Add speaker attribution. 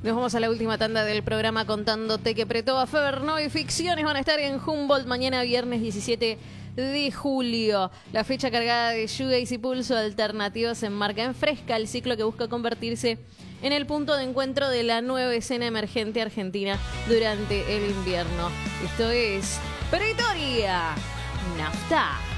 Speaker 1: Nos vamos a la última tanda del programa contándote que Pretova, Feberno y Ficciones van a estar en Humboldt mañana viernes 17 de julio. La fecha cargada de shoegaze y pulso alternativo se enmarca en Fresca, el ciclo que busca convertirse en el punto de encuentro de la nueva escena emergente argentina durante el invierno. Esto es Pretoria Nafta.